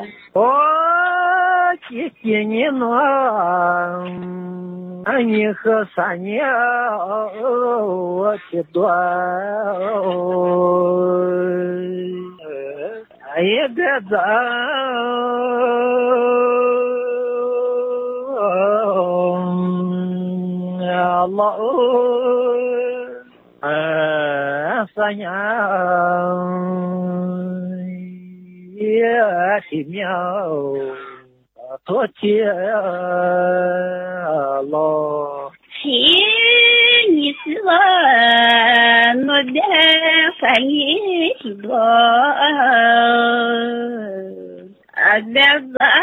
我谢谢你呢，你和3年我的短，也别走。老3年也是苗多钱了。 你是我的3年是多，别